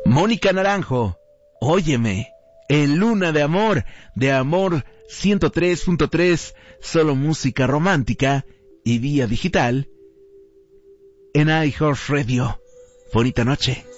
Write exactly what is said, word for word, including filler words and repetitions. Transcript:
Mónica Naranjo, óyeme, en Luna de Amor, de Amor ciento tres punto tres, solo música romántica y vía digital en iHeartRadio. Bonita noche.